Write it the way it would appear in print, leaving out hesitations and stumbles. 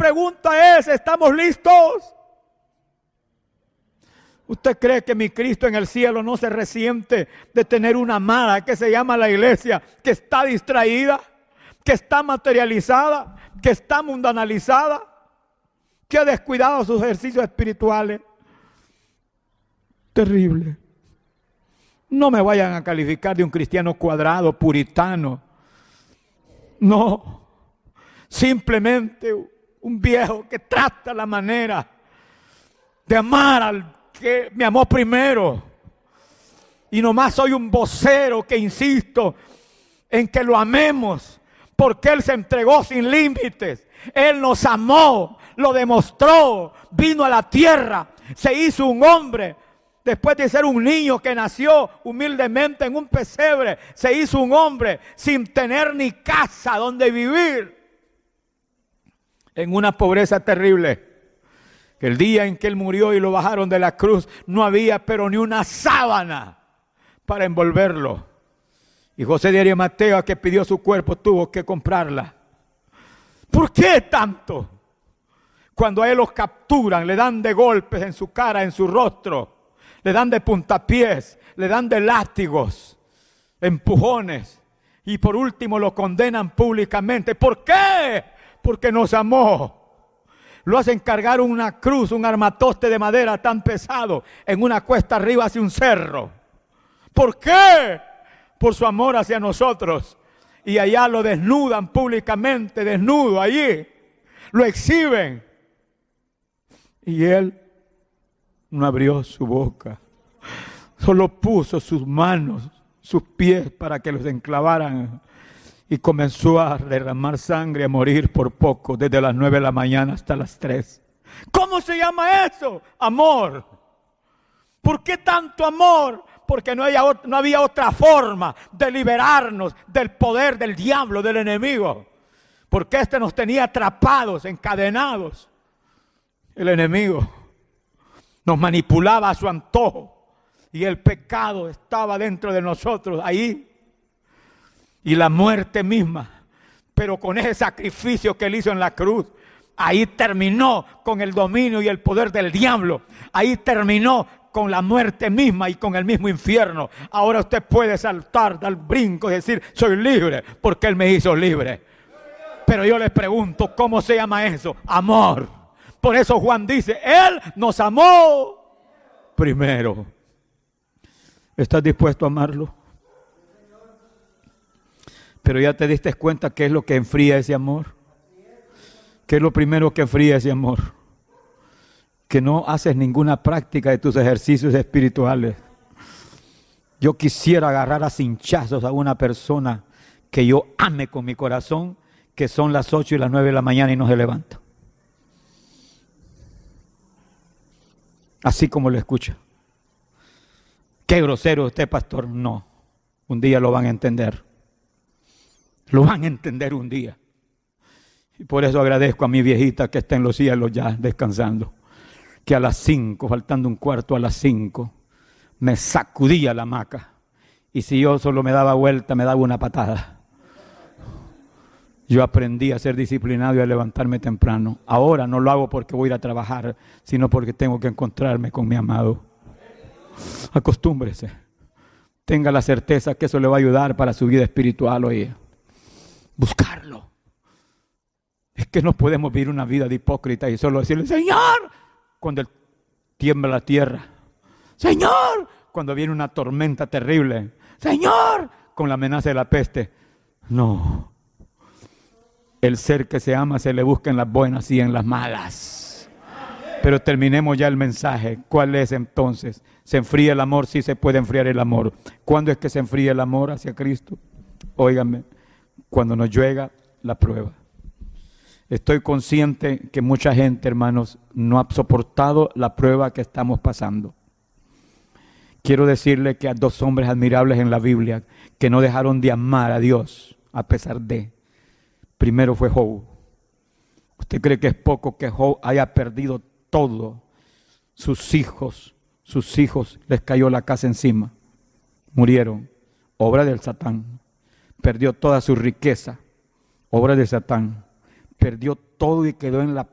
pregunta es, ¿estamos listos? ¿Usted cree que mi Cristo en el cielo no se resiente de tener una amada que se llama la iglesia, que está distraída, que está materializada, que está mundanalizada, que ha descuidado sus ejercicios espirituales? Terrible. No me vayan a calificar de un cristiano cuadrado, puritano. No. Simplemente un viejo que trata la manera de amar al que me amó primero. Y nomás soy un vocero que insisto en que lo amemos, porque Él se entregó sin límites. Él nos amó, lo demostró, vino a la tierra, se hizo un hombre. Después de ser un niño que nació humildemente en un pesebre, se hizo un hombre sin tener ni casa donde vivir, en una pobreza terrible. El día en que Él murió y lo bajaron de la cruz, no había pero ni una sábana para envolverlo. Y José de Arimatea, que pidió su cuerpo, tuvo que comprarla. ¿Por qué tanto? Cuando a Él los capturan, le dan de golpes en su cara, en su rostro, le dan de puntapiés, le dan de látigos, empujones, y por último lo condenan públicamente. ¿Por qué? Porque nos amó. Lo hacen cargar una cruz, un armatoste de madera tan pesado, en una cuesta arriba hacia un cerro. ¿Por qué? Por su amor hacia nosotros. Y allá lo desnudan públicamente, desnudo allí. Lo exhiben. Y Él no abrió su boca. Solo puso sus manos, sus pies para que los enclavaran. Y comenzó a derramar sangre, a morir por poco, desde las 9 de la mañana hasta las 3. ¿Cómo se llama eso? Amor. ¿Por qué tanto amor? Porque no había otra forma de liberarnos del poder del diablo, del enemigo. Porque este nos tenía atrapados, encadenados. El enemigo nos manipulaba a su antojo. Y el pecado estaba dentro de nosotros, ahí. Y la muerte misma, pero con ese sacrificio que Él hizo en la cruz, ahí terminó con el dominio y el poder del diablo. Ahí terminó con la muerte misma y con el mismo infierno. Ahora usted puede saltar, dar brinco y decir, soy libre, porque Él me hizo libre. Pero yo les pregunto, ¿cómo se llama eso? Amor. Por eso Juan dice, Él nos amó primero. ¿Estás dispuesto a amarlo? Pero ya te diste cuenta qué es lo que enfría ese amor. ¿Qué es lo primero que enfría ese amor? Que no haces ninguna práctica de tus ejercicios espirituales. Yo quisiera agarrar a cinchazos a una persona que yo ame con mi corazón, que son las 8 y las 9 de la mañana y no se levanta. Así como lo escucha. Qué grosero usted, pastor. No, un día lo van a entender. Lo van a entender un día. Y por eso agradezco a mi viejita que está en los cielos ya descansando. Que a las 5, faltando un cuarto a las 5, me sacudía la hamaca. Y si yo solo me daba vuelta, me daba una patada. Yo aprendí a ser disciplinado y a levantarme temprano. Ahora no lo hago porque voy a ir a trabajar, sino porque tengo que encontrarme con mi amado. Acostúmbrese. Tenga la certeza que eso le va a ayudar para su vida espiritual hoy. Buscarlo. Es que no podemos vivir una vida de hipócrita y solo decirle, Señor, cuando tiembla la tierra. Señor, cuando viene una tormenta terrible. Señor, con la amenaza de la peste. No. El ser que se ama se le busca en las buenas y en las malas. Pero terminemos ya el mensaje. ¿Cuál es entonces? ¿Se enfría el amor? Sí se puede enfriar el amor. ¿Cuándo es que se enfría el amor hacia Cristo? Óigame. Cuando nos llega la prueba. Estoy consciente que mucha gente, hermanos, no ha soportado la prueba que estamos pasando. Quiero decirle que hay 2 hombres admirables en la Biblia que no dejaron de amar a Dios a pesar de. Primero fue Job. ¿Usted cree que es poco que Job haya perdido todo? Sus hijos les cayó la casa encima. Murieron. Obra del Satán. Perdió toda su riqueza, obra de Satán. Perdió todo y quedó en la